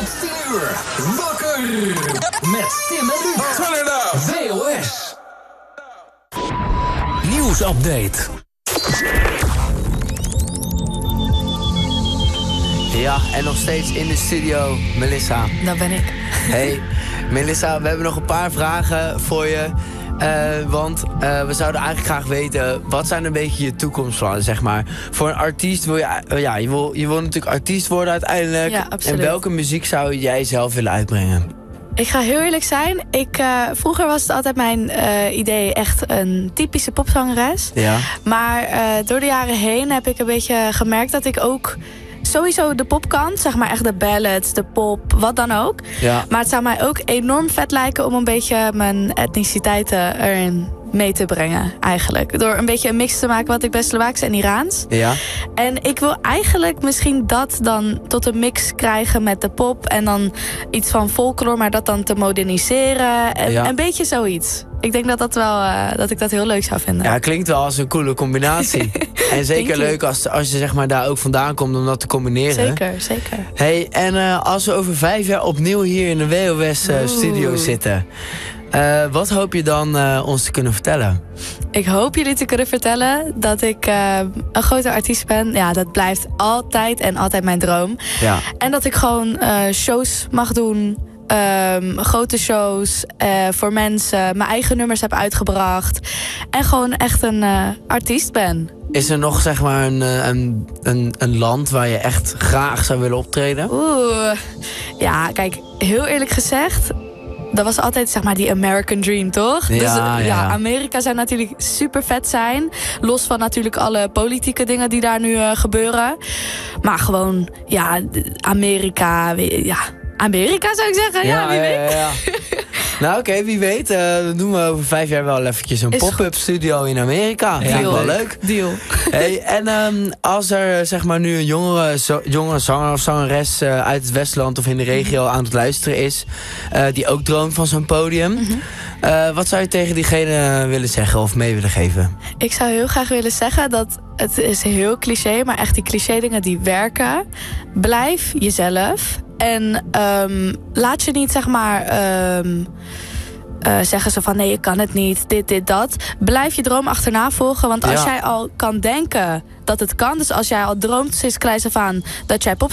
Tot 10 uur. Wakker. Met Tim en Luc. Turn it up. VOS. Nieuwsupdate. Ja, en nog steeds in de studio, Melissa. Dat ben ik. Hey, Melissa, we hebben nog een paar vragen voor je. Want we zouden eigenlijk graag weten, wat zijn een beetje je toekomstplannen, zeg maar. Voor een artiest wil je wil natuurlijk artiest worden uiteindelijk. Ja, absoluut. En welke muziek zou jij zelf willen uitbrengen? Ik ga heel eerlijk zijn. Vroeger was het altijd mijn idee echt een typische popzangeres. Ja. Maar door de jaren heen heb ik een beetje gemerkt dat ik ook sowieso de popkant, zeg maar echt de ballads, de pop, wat dan ook. Ja. Maar het zou mij ook enorm vet lijken om een beetje mijn etniciteiten erin mee te brengen, eigenlijk. Door een beetje een mix te maken wat ik ben, Slovaaks en Iraans. Ja. En ik wil eigenlijk misschien dat dan tot een mix krijgen met de pop en dan iets van folklore, maar dat dan te moderniseren. En Ja. een beetje zoiets. Ik denk dat ik dat heel leuk zou vinden. Ja, klinkt wel als een coole combinatie. En zeker leuk als je zeg maar daar ook vandaan komt om dat te combineren. Zeker, zeker. Hey, en als we over 5 jaar opnieuw hier in de WOS studio zitten, wat hoop je dan ons te kunnen vertellen? Ik hoop jullie te kunnen vertellen dat ik een grote artiest ben. Ja, dat blijft altijd en altijd mijn droom. Ja. En dat ik gewoon shows mag doen. Grote shows voor mensen. Mijn eigen nummers heb uitgebracht. En gewoon echt een artiest ben. Is er nog zeg maar een land waar je echt graag zou willen optreden? Ja, kijk, heel eerlijk gezegd, dat was altijd zeg maar die American Dream, toch? Ja, dus ja. Amerika zou natuurlijk super vet zijn. Los van natuurlijk alle politieke dingen die daar nu gebeuren. Maar gewoon, ja, Amerika, Amerika zou ik zeggen. Ja, wie weet. Ja. Nou oké, wie weet. Doen we over 5 jaar wel eventjes een pop-up studio in Amerika. Ja, vind ik wel leuk. Deal. Hey, en als er zeg maar nu een jongere zanger of zangeres uit het Westland of in de regio aan het luisteren is, die ook droomt van zo'n podium. Wat zou je tegen diegene willen zeggen of mee willen geven? Ik zou heel graag willen zeggen dat het is heel cliché, maar echt die cliché dingen die werken. Blijf jezelf. En laat je niet zeg maar zeggen ze van nee, je kan het niet, dit, dat. Blijf je droom achterna volgen. Want als jij al kan denken dat het kan, dus als jij al droomt sinds kleins af aan dat jij